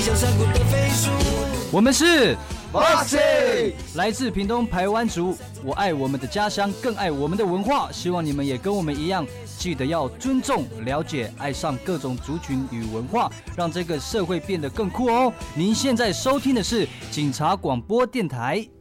像山谷的飞鼠。 我们是 Moxie， 来自屏东排湾族，我爱我们的家乡，更爱我们的文化。希望你们也跟我们一样，记得要尊重、了解、爱上各种族群与文化，让这个社会变得更酷哦。您现在收听的是警察广播电台。